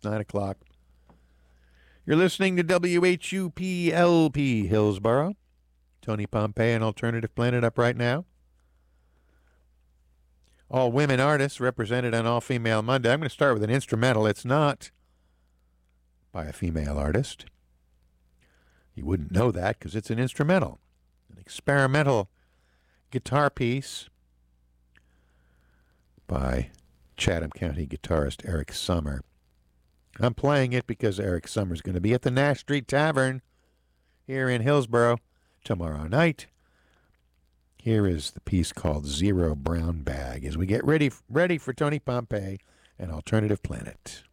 9 o'clock. You're listening to WHUPLP Hillsboro. Tony Pompey and Alternative Planet up right now. All women artists represented on All Female Monday. I'm going to start with an instrumental. It's not by a female artist. You wouldn't know that because it's an instrumental, an experimental guitar piece by Chatham County guitarist Eric Summer. I'm playing it because Eric Summer's going to be at the Nash Street Tavern here in Hillsboro tomorrow night. Here is the piece called Zero Brown Bag as we get ready for Tony Pompey and Alternative Planet.